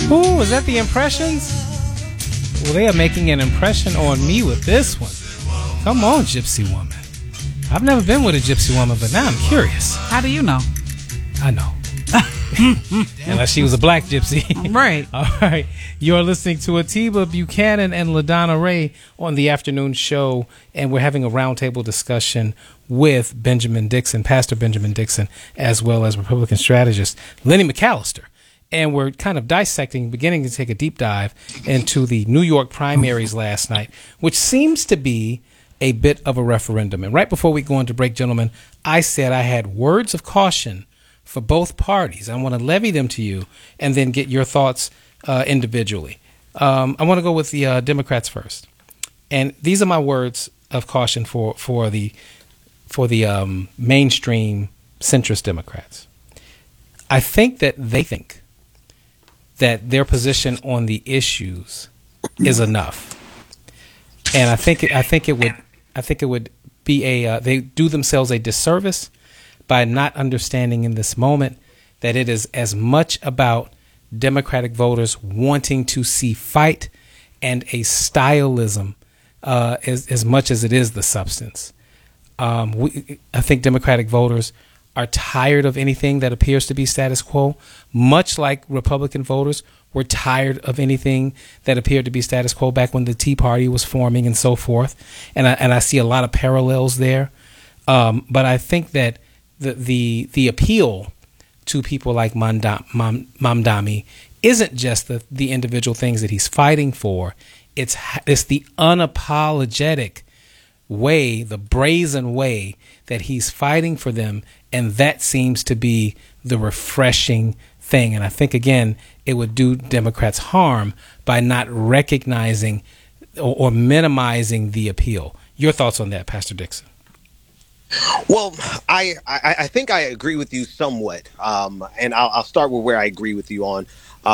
Ooh, is that the Impressions? Well, they are making an impression on me with this one. Come on, Gypsy Woman. I've never been with a Gypsy Woman, but now I'm curious. How do you know? I know. Unless she was a black gypsy. Right. All right. You're listening to Atiba Buchanan and LaDonna Ray on the afternoon show, and we're having a roundtable discussion with Benjamin Dixon, Pastor Benjamin Dixon, as well as Republican strategist Lenny McAllister. And we're kind of dissecting, beginning to take a deep dive into the New York primaries last night, which seems to be a bit of a referendum. And right before we go into break, gentlemen, I said I had words of caution for both parties. I want to levy them to you and then get your thoughts individually. I want to go with the Democrats first. And these are my words of caution for the mainstream centrist Democrats. I think that they think that their position on the issues is enough, and I think it would be they do themselves a disservice by not understanding in this moment that it is as much about Democratic voters wanting to see fight and a stylism as much as it is the substance. I think Democratic voters are tired of anything that appears to be status quo, much like Republican voters were tired of anything that appeared to be status quo back when the Tea Party was forming and so forth. And I see a lot of parallels there. But I think that the appeal to people like Mamdani isn't just the individual things that he's fighting for. It's the unapologetic way, the brazen way that he's fighting for them, and that seems to be the refreshing thing. And I think, again, it would do Democrats harm by not recognizing or minimizing the appeal. Your thoughts on that, Pastor Dixon? Well, I think I agree with you somewhat, and I'll start with where I agree with you on.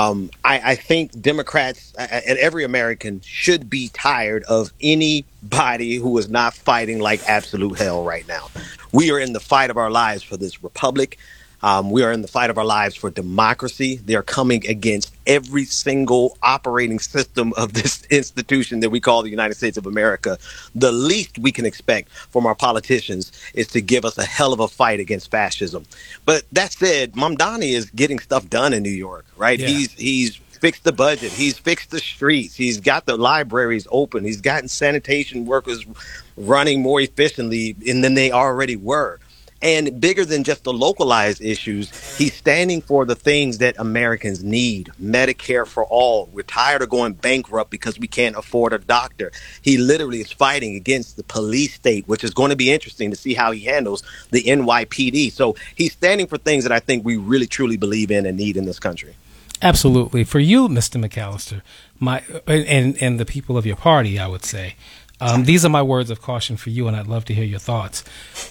I think Democrats and every American should be tired of anybody who is not fighting like absolute hell right now. We are in the fight of our lives for this republic. We are in the fight of our lives for democracy. They're coming against every single operating system of this institution that we call the United States of America. The least we can expect from our politicians is to give us a hell of a fight against fascism. But that said, Mamdani is getting stuff done in New York, right? Yeah. He's fixed the budget. He's fixed the streets. He's got the libraries open. He's gotten sanitation workers running more efficiently than they already were. And bigger than just the localized issues, he's standing for the things that Americans need. Medicare for all. We're tired of going bankrupt because we can't afford a doctor. He literally is fighting against the police state, which is going to be interesting to see how he handles the NYPD. So he's standing for things that I think we really, truly believe in and need in this country. Absolutely. For you, Mr. McAllister, and the people of your party, I would say, these are my words of caution for you, and I'd love to hear your thoughts.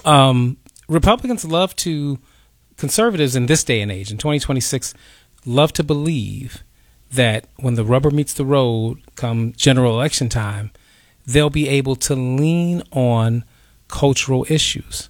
Republicans conservatives in this day and age, in 2026, love to believe that when the rubber meets the road come general election time, they'll be able to lean on cultural issues.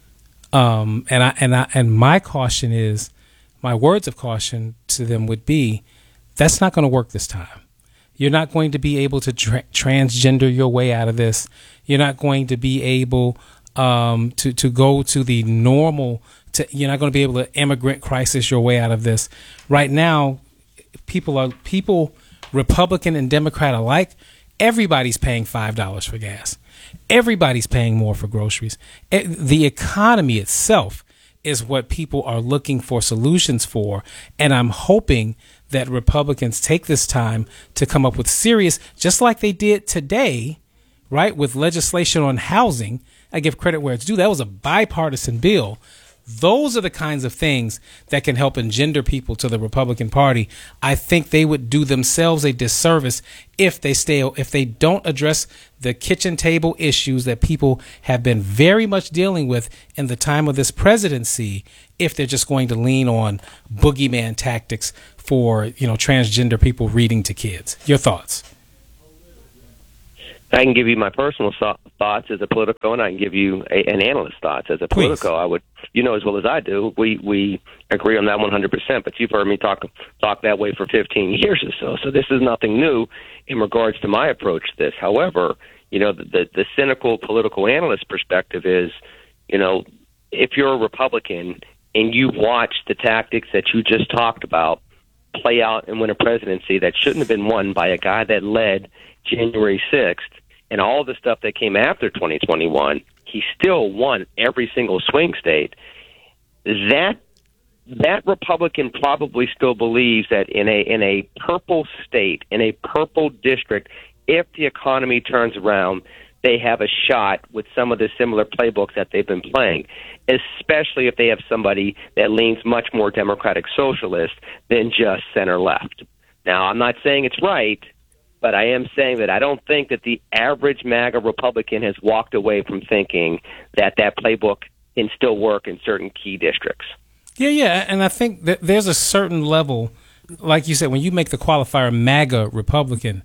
And my caution is, my words of caution to them would be, that's not going to work this time. You're not going to be able to transgender your way out of this. You're not going to be able to go to the normal. You're not going to be able to immigrant crisis your way out of this. Right now, people, Republican and Democrat alike, everybody's paying $5 for gas. Everybody's paying more for groceries. The economy itself is what people are looking for solutions for, and I'm hoping that Republicans take this time to come up with serious, just like they did today, right, with legislation on housing. I give credit where it's due. That was a bipartisan bill. Those are the kinds of things that can help engender people to the Republican Party. I think they would do themselves a disservice if they don't address the kitchen table issues that people have been very much dealing with in the time of this presidency, if they're just going to lean on boogeyman tactics for, transgender people reading to kids. Your thoughts? I can give you my personal thoughts as a politico, and I can give you an analyst's thoughts as a politico. Please. I would, as well as I do, we agree on that 100%. But you've heard me talk that way for 15 years or so. So this is nothing new in regards to my approach to this. However, the cynical political analyst perspective is, if you're a Republican and you watch the tactics that you just talked about play out and win a presidency that shouldn't have been won by a guy that led January 6th, and all the stuff that came after 2021, he still won every single swing state. That Republican probably still believes that in a purple state, in a purple district, if the economy turns around, they have a shot with some of the similar playbooks that they've been playing, especially if they have somebody that leans much more Democratic Socialist than just center-left. Now, I'm not saying it's right, but I am saying that I don't think that the average MAGA Republican has walked away from thinking that playbook can still work in certain key districts. Yeah, and I think that there's a certain level, like you said, when you make the qualifier MAGA Republican,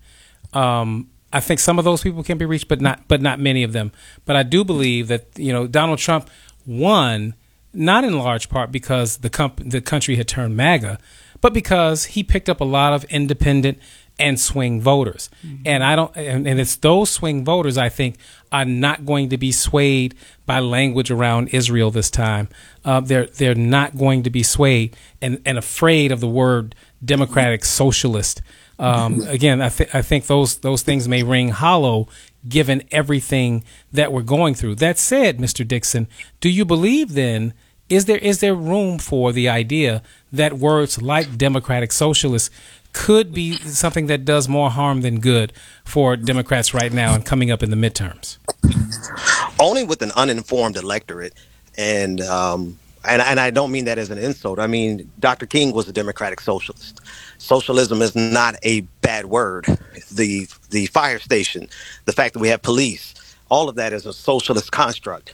I think some of those people can be reached, but not many of them. But I do believe that Donald Trump won not in large part because the country had turned MAGA, but because he picked up a lot of independent and swing voters. Mm-hmm. And it's those swing voters, I think, are not going to be swayed by language around Israel this time. They're not going to be swayed and afraid of the word democratic socialist. Again, I think those things may ring hollow given everything that we're going through. That said, Mr. Dixon, do you believe then, is there room for the idea that words like democratic socialist could be something that does more harm than good for Democrats right now and coming up in the midterms? Only with an uninformed electorate, and I don't mean that as an insult. I mean, Dr. King was a democratic socialist. Socialism is not a bad word. The fire station, the fact that we have police, all of that is a socialist construct.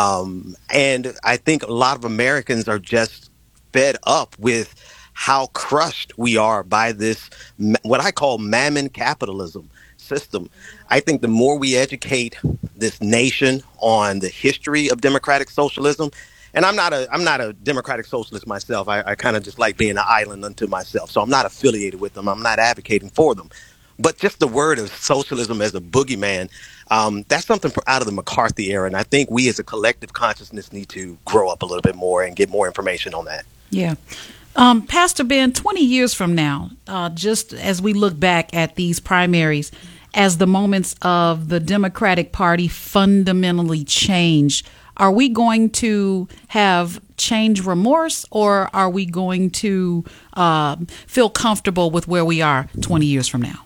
And I think a lot of Americans are just fed up with how crushed we are by this, what I call mammon capitalism system. I think the more we educate this nation on the history of democratic socialism, and I'm not a democratic socialist myself. I kind of just like being an island unto myself. So I'm not affiliated with them. I'm not advocating for them. But just the word of socialism as a boogeyman, that's something out of the McCarthy era. And I think we as a collective consciousness need to grow up a little bit more and get more information on that. Yeah. Pastor Ben, 20 years from now, just as we look back at these primaries, as the moments of the Democratic Party fundamentally change, are we going to have change remorse, or are we going to feel comfortable with where we are 20 years from now?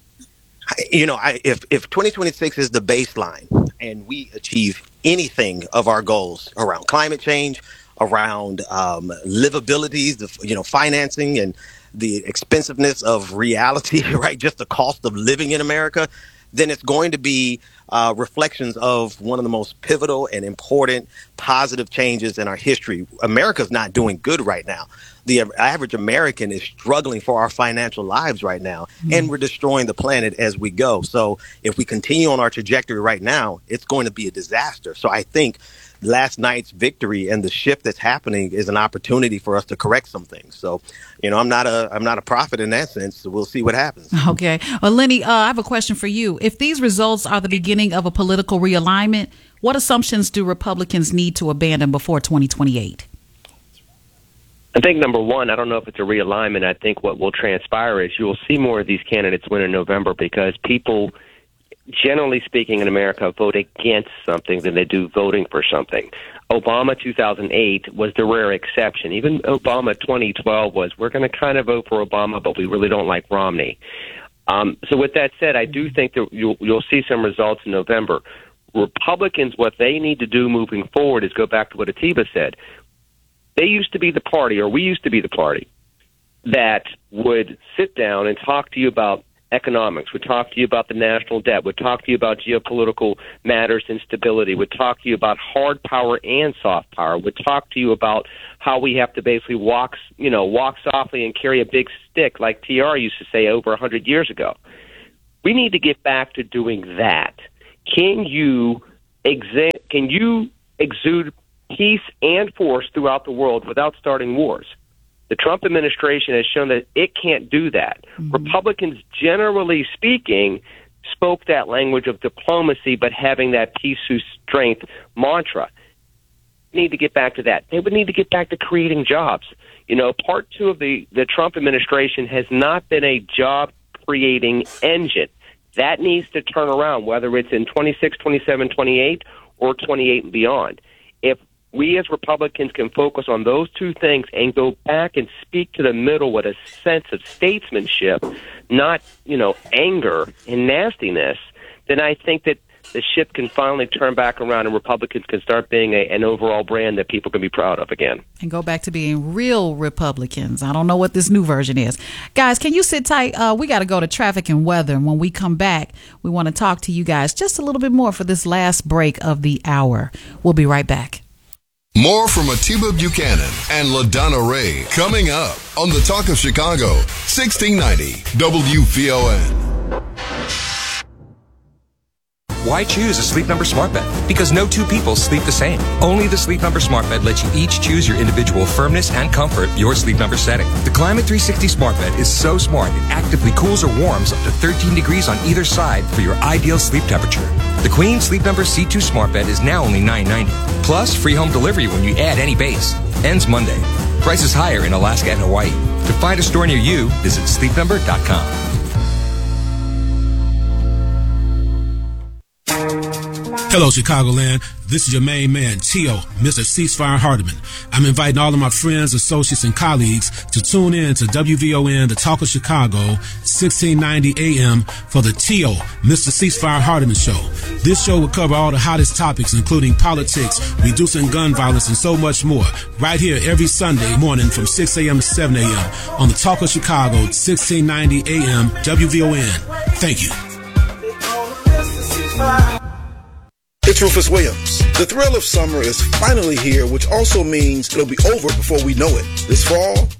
If 2026 is the baseline and we achieve anything of our goals around climate change, around livability, financing and the expensiveness of reality, right? Just the cost of living in America, then it's going to be reflections of one of the most pivotal and important positive changes in our history. America's not doing good right now. The average American is struggling for our financial lives right now, and we're destroying the planet as we go. So if we continue on our trajectory right now, it's going to be a disaster. So I think last night's victory and the shift that's happening is an opportunity for us to correct some things. So, I'm not a prophet in that sense. So we'll see what happens. Okay. Well, Lenny, I have a question for you. If these results are the beginning of a political realignment, what assumptions do Republicans need to abandon before 2028? I think number one, I don't know if it's a realignment. I think what will transpire is you will see more of these candidates win in November because people, generally speaking in America, vote against something than they do voting for something. Obama 2008 was the rare exception. Even Obama 2012 was, we're going to kind of vote for Obama, but we really don't like Romney. So with that said, I do think that you'll see some results in November. Republicans, what they need to do moving forward is go back to what Atiba said. They used to be the party, or we used to be the party, that would sit down and talk to you about economics, would talk to you about the national debt, would talk to you about geopolitical matters and stability, would talk to you about hard power and soft power, would talk to you about how we have to basically walk softly and carry a big stick like TR used to say over 100 years ago. We need to get back to doing that. Can you exude peace and force throughout the world without starting wars? The Trump administration has shown that it can't do that. Mm-hmm. Republicans, generally speaking, spoke that language of diplomacy, but having that peace through strength mantra. They need to get back to that. They would need to get back to creating jobs. Part two of the Trump administration has not been a job-creating engine. That needs to turn around, whether it's in 26, 27, 28, or 28 and beyond. If we as Republicans can focus on those two things and go back and speak to the middle with a sense of statesmanship, not, anger and nastiness, then I think that the ship can finally turn back around and Republicans can start being an overall brand that people can be proud of again. And go back to being real Republicans. I don't know what this new version is. Guys, can you sit tight? We got to go to traffic and weather. And when we come back, we want to talk to you guys just a little bit more for this last break of the hour. We'll be right back. More from Atiba Buchanan and LaDonna Ray coming up on the Talk of Chicago, 1690 WVON. Why choose a Sleep Number smart bed? Because no two people sleep the same. Only the Sleep Number smart bed lets you each choose your individual firmness and comfort, your Sleep Number setting. The Climate 360 smart bed is so smart it actively cools or warms up to 13 degrees on either side for your ideal sleep temperature. The Queen Sleep Number C2 smart bed is now only $9.90. Plus, free home delivery when you add any base. Ends Monday. Prices higher in Alaska and Hawaii. To find a store near you, visit sleepnumber.com. Hello, Chicagoland. This is your main man, T.O., Mr. Ceasefire Hardiman. I'm inviting all of my friends, associates, and colleagues to tune in to WVON, the Talk of Chicago, 1690 AM for the T.O., Mr. Ceasefire Hardiman Show. This show will cover all the hottest topics, including politics, reducing gun violence, and so much more, right here every Sunday morning from 6 a.m. to 7 a.m. on the Talk of Chicago, 1690 AM, WVON. Thank you. It's Rufus Williams. The thrill of summer is finally here, which also means it'll be over before we know it. This fall,